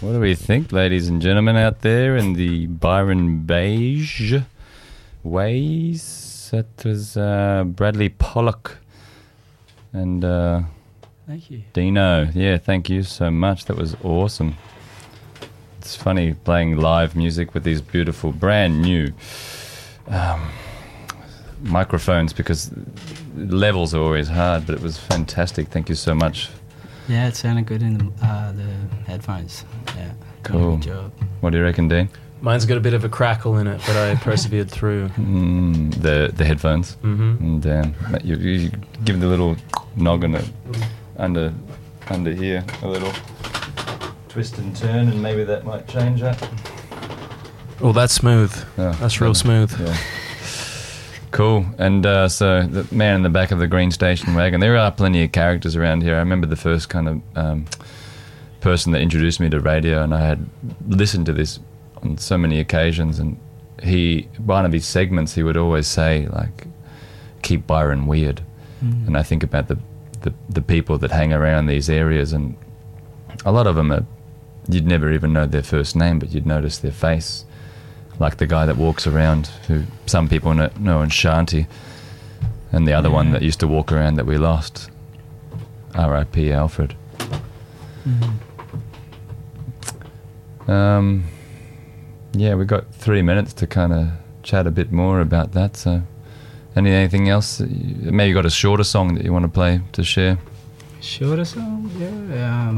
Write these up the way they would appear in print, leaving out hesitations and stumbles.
What do we think, ladies and gentlemen out there in the Byron Beige ways? That was Bradley Pollock and thank you, Dino. Yeah, thank you so much. That was awesome. It's funny playing live music with these beautiful, brand new microphones because levels are always hard, but it was fantastic. Thank you so much. Yeah, it sounded good in the headphones. Yeah, cool. Good job. What do you reckon, Dean? Mine's got a bit of a crackle in it, but I persevered through. The headphones? Mm-hmm. Damn. You give the little noggin under here a little twist and turn, and maybe that might change that. Oh, that's smooth. Oh, that's real smooth. Yeah. Cool. And so the man in the back of the green station wagon, there are plenty of characters around here. I remember the first kind of person that introduced me to radio, and I had listened to this on so many occasions, and one of his segments, he would always say, like, keep Byron weird. And I think about the people that hang around these areas, and a lot of them you'd never even know their first name, but you'd notice their face. Like the guy that walks around, who some people know in Shanti, and the other one that used to walk around that we lost, R.I.P. Alfred. Yeah, we've got 3 minutes to kind of chat a bit more about that, so anything else? Maybe you got a shorter song that you want to play to share? Shorter song? Yeah.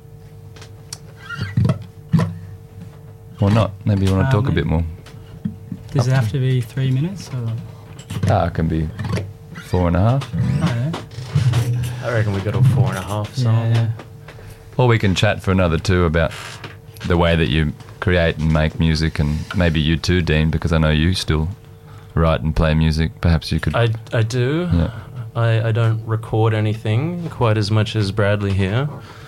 Or not? Maybe you want to talk a bit more. Does it have to be 3 minutes? Or? It can be 4.5. Oh, yeah. I reckon we got a 4.5 song. Yeah. Or we can chat for another 2 about the way that you create and make music, and maybe you too, Dean, because I know you still write and play music. Perhaps you could... I do. Yeah. I don't record anything quite as much as Bradley here.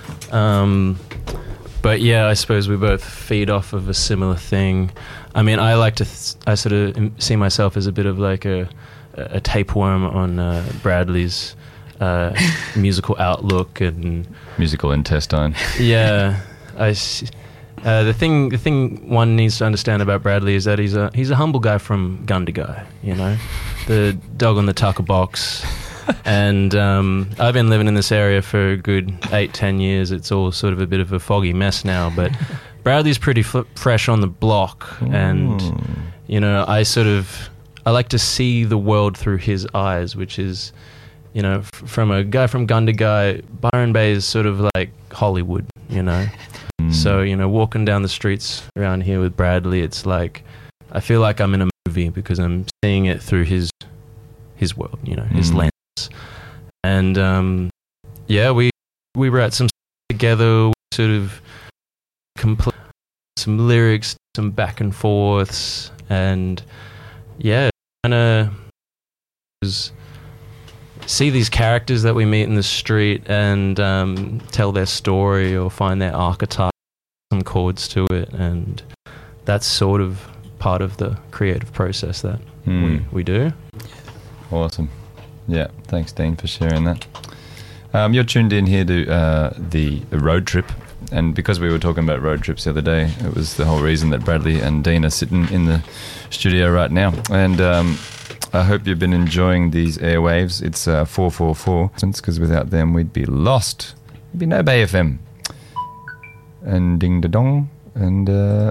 But yeah, I suppose we both feed off of a similar thing. I mean, I like to... I sort of see myself as a bit of like a tapeworm on Bradley's musical outlook and... Musical intestine. Yeah. The thing one needs to understand about Bradley is that he's a humble guy from Gundagai, you know? The dog on the tucker box... And I've been living in this area for a good 8-10 years. It's all sort of a bit of a foggy mess now, but Bradley's pretty fresh on the block. And, you know, I like to see the world through his eyes, which is, you know, from a guy from Gundagai, Byron Bay is sort of like Hollywood, you know. So, you know, walking down the streets around here with Bradley, it's like, I feel like I'm in a movie because I'm seeing it through his world, you know, his lens. And yeah, we write some together, sort of complete some lyrics, some back and forths, and yeah, kind of see these characters that we meet in the street and tell their story or find their archetype, some chords to it, and that's sort of part of the creative process that we do. Awesome. Yeah, thanks, Dean, for sharing that. You're tuned in here to the road trip, and because we were talking about road trips the other day, it was the whole reason that Bradley and Dean are sitting in the studio right now. And I hope you've been enjoying these airwaves. It's 444, because without them we'd be lost. There'd be no Bay FM. And ding-da-dong, and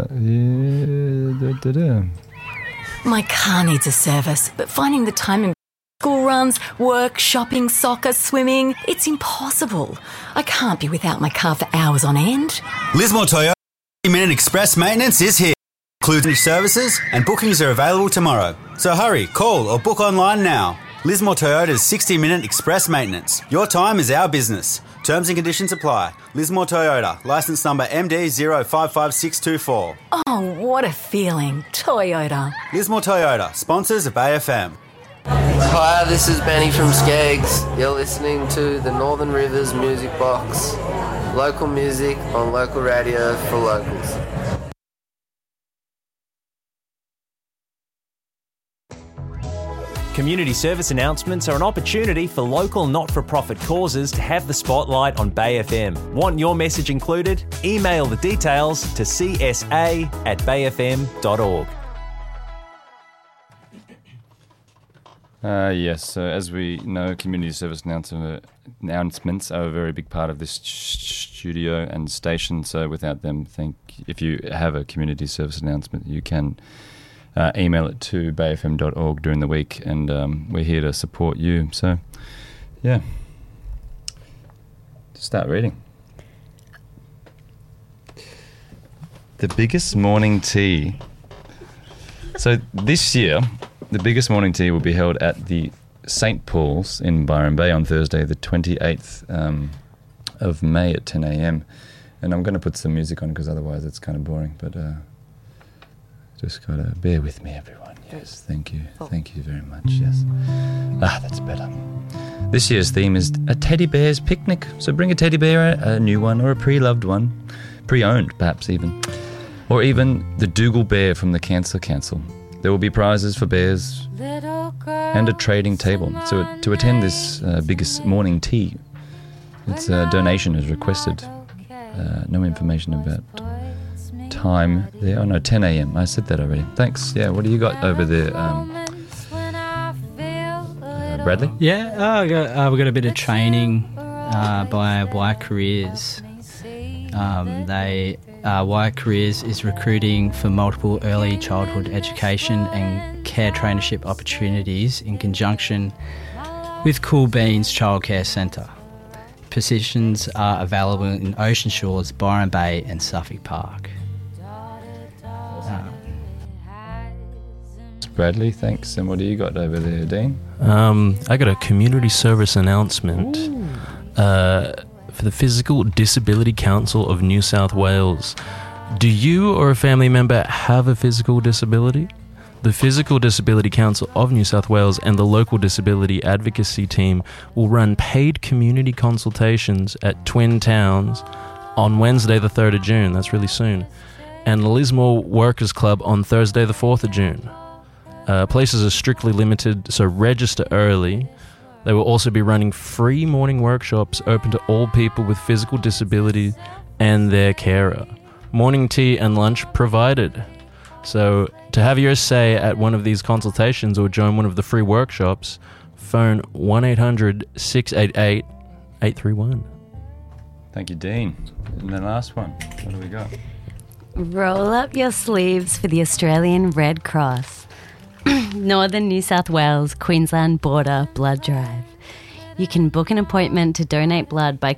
My car needs a service, but finding the time in school runs, work, shopping, soccer, swimming, it's impossible. I can't be without my car for hours on end. Lismore Toyota 60-minute express maintenance is here. Includes services and bookings are available tomorrow. So hurry, call or book online now. Lismore Toyota's 60-minute express maintenance. Your time is our business. Terms and conditions apply. Lismore Toyota, licence number MD055624. Oh, what a feeling. Toyota. Lismore Toyota, sponsors of AFM. Hi, this is Benny from Skeggs. You're listening to the Northern Rivers Music Box. Local music on local radio for locals. Community service announcements are an opportunity for local not-for-profit causes to have the spotlight on Bay FM. Want your message included? Email the details to csa@bayfm.org. Yes, so as we know, community service announcements are a very big part of this studio and station. So without them, if you have a community service announcement, you can email it to bayfm.org during the week, and we're here to support you. So, yeah, start reading. The biggest morning tea. So this year, the biggest morning tea will be held at the St. Paul's in Byron Bay on Thursday, the 28th of May at 10 a.m. And I'm going to put some music on because otherwise it's kind of boring. But just got to bear with me, everyone. Yes, thank you. Thank you very much, yes. That's better. This year's theme is a teddy bear's picnic. So bring a teddy bear, a new one or a pre-loved one, pre-owned perhaps even. Or even the Dougal bear from the Cancer Council. There will be prizes for bears and a trading table. So to attend this biggest morning tea, its donation is requested. No information about time there. Oh no, 10 a.m. I said that already. Thanks. Yeah, what do you got over there, Bradley? Yeah, we got a bit of training by Y Careers. Y Careers is recruiting for multiple early childhood education and care traineeship opportunities in conjunction with Cool Beans Childcare Centre. Positions are available in Ocean Shores, Byron Bay and Suffolk Park. Bradley, thanks. And what do you got over there, Dean? I got a community service announcement for the Physical Disability Council of New South Wales. Do you or a family member have a physical disability? The Physical Disability Council of New South Wales and the local disability advocacy team will run paid community consultations at Twin Towns on Wednesday the 3rd of June, that's really soon, and Lismore Workers Club on Thursday the 4th of June. Places are strictly limited, so register early. They will also be running free morning workshops open to all people with physical disability and their carer. Morning tea and lunch provided. So to have your say at one of these consultations or join one of the free workshops, phone 1-800-688-831. Thank you, Dean. And the last one, what do we got? Roll up your sleeves for the Australian Red Cross. Northern New South Wales, Queensland border blood drive. You can book an appointment to donate blood by